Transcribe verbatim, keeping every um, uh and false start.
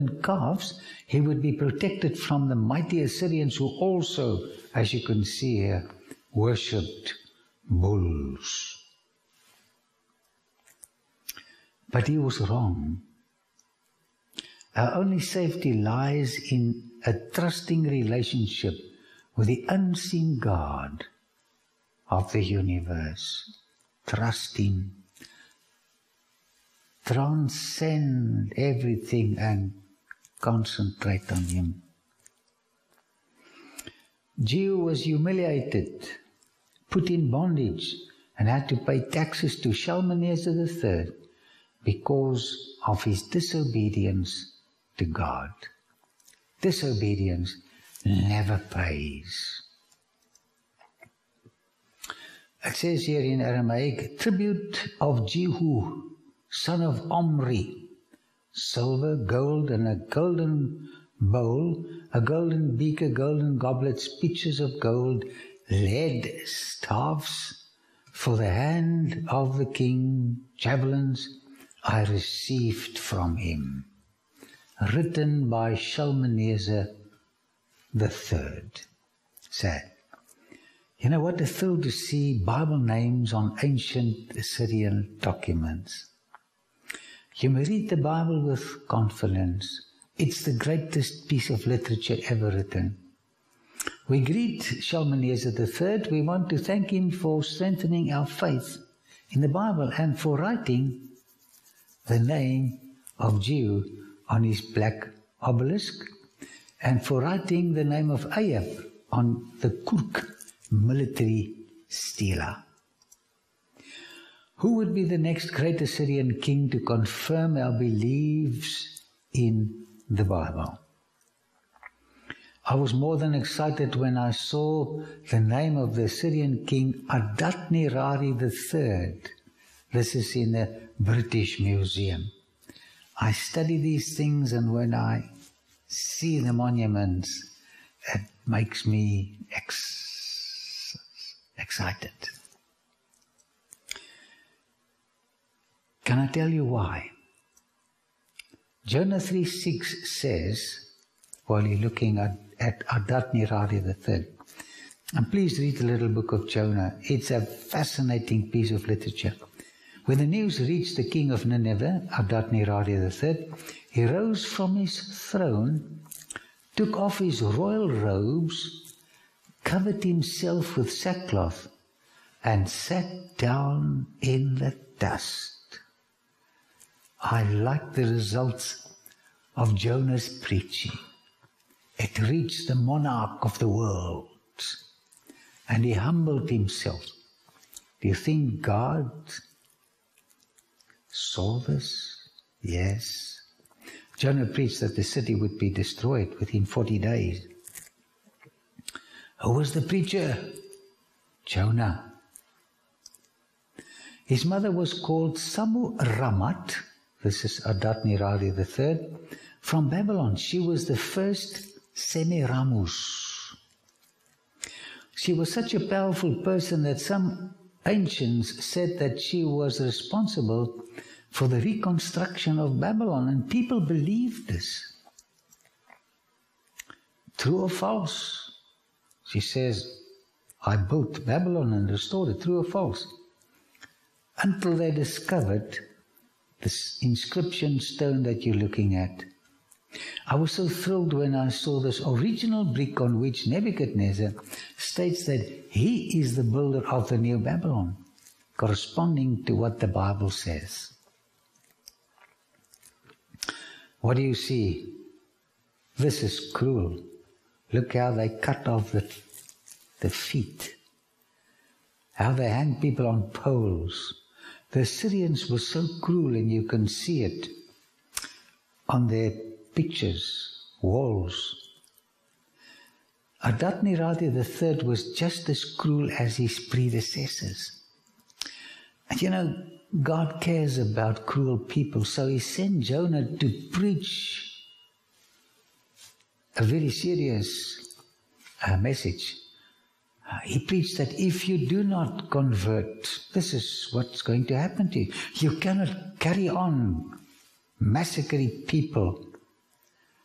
calves, he would be protected from the mighty Assyrians who also, as you can see here, worshipped bulls. But he was wrong. Our only safety lies in a trusting relationship with the unseen God of the universe. Trust Him. Transcend everything and concentrate on Him. Jehu was humiliated, put in bondage, and had to pay taxes to Shalmaneser the third because of his disobedience to God. Disobedience never pays. It says here in Aramaic, tribute of Jehu, son of Omri, silver, gold, and a golden bowl, a golden beaker, golden goblets, pitchers of gold, lead staffs for the hand of the king, javelins I received from him, written by Shalmaneser the third. Sad. You know what a thrill to see Bible names on ancient Assyrian documents. You may read the Bible with confidence. It's the greatest piece of literature ever written. We greet Shalmaneser the third. We want to thank him for strengthening our faith in the Bible and for writing the name of Jehu on his black obelisk and for writing the name of Ahab on the Kurk military stela. Who would be the next great Assyrian king to confirm our beliefs in the Bible? I was more than excited when I saw the name of the Assyrian king Adad-nirari the third. This is in the British Museum. I study these things, and when I see the monuments, it makes me ex excited. Can I tell you why? Jonah three six says, while you're looking at, at Adad-nirari the third, and please read the little book of Jonah. It's a fascinating piece of literature. When the news reached the king of Nineveh, Adad-nirari the third, he rose from his throne, took off his royal robes, covered himself with sackcloth, and sat down in the dust. I like the results of Jonah's preaching. It reached the monarch of the world, and he humbled himself. Do you think God saw this? Yes. Jonah preached that the city would be destroyed within forty days. Who was the preacher? Jonah. His mother was called Samu Ramat. This is Adad-nirari the third. From Babylon, she was the first Semiramis. She was such a powerful person that some ancients said that she was responsible for the reconstruction of Babylon, and people believed this. True or false? She says, I built Babylon and restored it. True or false? Until they discovered this inscription stone that you're looking at. I was so thrilled when I saw this original brick on which Nebuchadnezzar states that he is the builder of the new Babylon, corresponding to what the Bible says. What do you see? This is cruel. Look how they cut off the, the feet. How they hang people on poles. The Assyrians were so cruel, and you can see it on their pictures, walls. Adad-nirari the third was just as cruel as his predecessors. And you know, God cares about cruel people, so he sent Jonah to preach a very serious uh, message. Uh, he preached that if you do not convert, this is what's going to happen to you. You cannot carry on massacring people